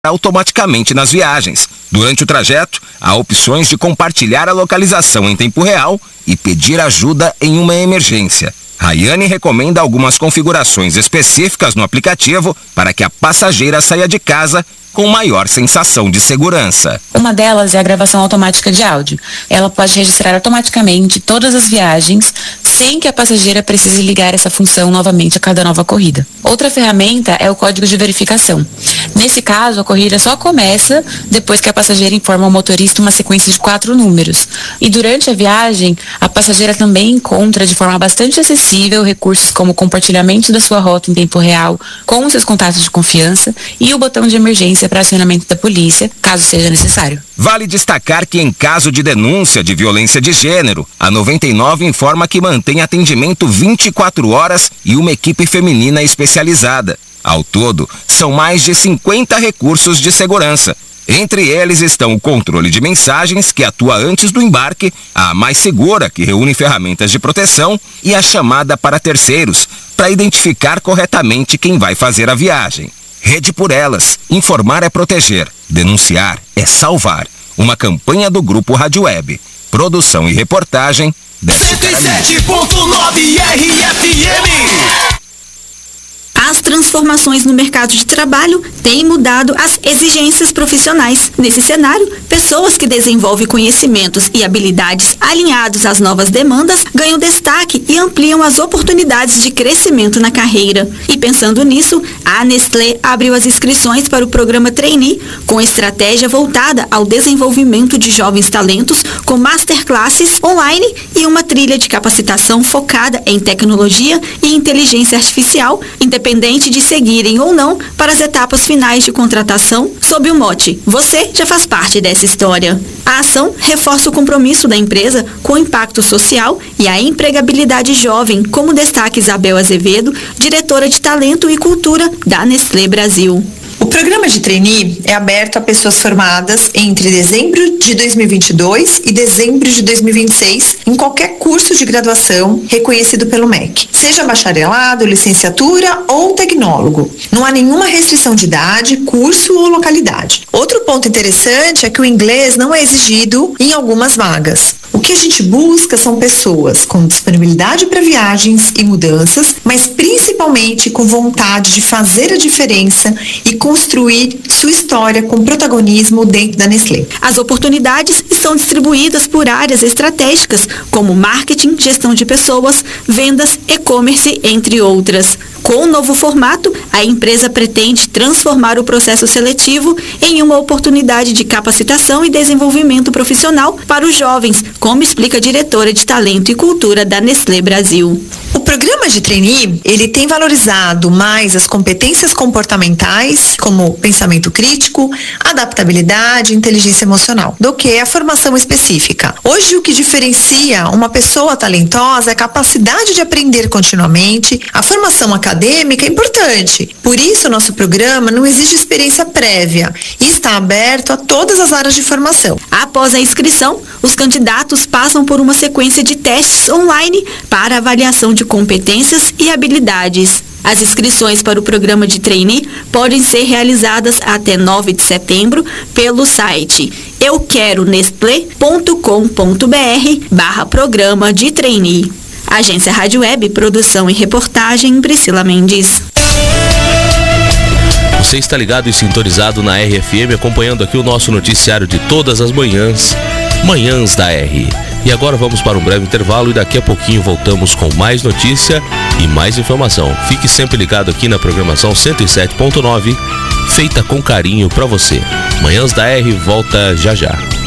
automaticamente nas viagens. Durante o trajeto, há opções de compartilhar a localização em tempo real e pedir ajuda em uma emergência. Rayane recomenda algumas configurações específicas no aplicativo para que a passageira saia de casa com maior sensação de segurança. Uma delas é a gravação automática de áudio. Ela pode registrar automaticamente todas as viagens sem que a passageira precise ligar essa função novamente a cada nova corrida. Outra ferramenta é o código de verificação. Nesse caso, a corrida só começa depois que a passageira informa ao motorista uma sequência de 4 números. E durante a viagem, a passageira também encontra de forma bastante acessível recursos como o compartilhamento da sua rota em tempo real com seus contatos de confiança e o botão de emergência para acionamento da polícia, caso seja necessário. Vale destacar que em caso de denúncia de violência de gênero, a 99 informa que mantém atendimento 24 horas e uma equipe feminina especializada. Ao todo, são mais de 50 recursos de segurança. Entre eles estão o controle de mensagens, que atua antes do embarque, a Mais Segura, que reúne ferramentas de proteção, e a chamada para terceiros, para identificar corretamente quem vai fazer a viagem. Rede por Elas. Informar é proteger. Denunciar é salvar. Uma campanha do Grupo Rádio Web. Produção e reportagem. 107.9 RFM. As transformações no mercado de trabalho têm mudado as exigências profissionais. Nesse cenário, pessoas que desenvolvem conhecimentos e habilidades alinhados às novas demandas ganham destaque e ampliam as oportunidades de crescimento na carreira. E pensando nisso, a Nestlé abriu as inscrições para o programa Trainee, com estratégia voltada ao desenvolvimento de jovens talentos, com masterclasses online e uma trilha de capacitação focada em tecnologia e inteligência artificial, independente de seguirem ou não para as etapas finais de contratação, sob o mote "Você já faz parte dessa história". A ação reforça o compromisso da empresa com o impacto social e a empregabilidade jovem, como destaca Isabel Azevedo, diretora de Talento e Cultura da Nestlé Brasil. O programa de trainee é aberto a pessoas formadas entre dezembro de 2022 e dezembro de 2026 em qualquer curso de graduação reconhecido pelo MEC, seja bacharelado, licenciatura ou tecnólogo. Não há nenhuma restrição de idade, curso ou localidade. Outro ponto interessante é que o inglês não é exigido em algumas vagas. O que a gente busca são pessoas com disponibilidade para viagens e mudanças, mas principalmente com vontade de fazer a diferença e construir sua história com protagonismo dentro da Nestlé. As oportunidades estão distribuídas por áreas estratégicas, como marketing, gestão de pessoas, vendas, e-commerce, entre outras. Com o novo formato, a empresa pretende transformar o processo seletivo em uma oportunidade de capacitação e desenvolvimento profissional para os jovens, como explica a diretora de Talento e Cultura da Nestlé Brasil. O programa de trainee, ele tem valorizado mais as competências comportamentais, como pensamento crítico, adaptabilidade e inteligência emocional, do que a formação específica. Hoje, o que diferencia uma pessoa talentosa é a capacidade de aprender continuamente. A formação acadêmica é importante. Por isso, o nosso programa não exige experiência prévia e está aberto a todas as áreas de formação. Após a inscrição, os candidatos passam por uma sequência de testes online para avaliação de competências e habilidades. As inscrições para o programa de trainee podem ser realizadas até 9 de setembro pelo site euqueronestle.com.br/programa de trainee. Agência Rádio Web, produção e reportagem, Priscila Mendes. Você está ligado e sintonizado na RFM, acompanhando aqui o nosso noticiário de todas as manhãs, Manhãs da R. E agora vamos para um breve intervalo e daqui a pouquinho voltamos com mais notícia e mais informação. Fique sempre ligado aqui na programação 107.9, feita com carinho para você. Manhãs da R volta já já.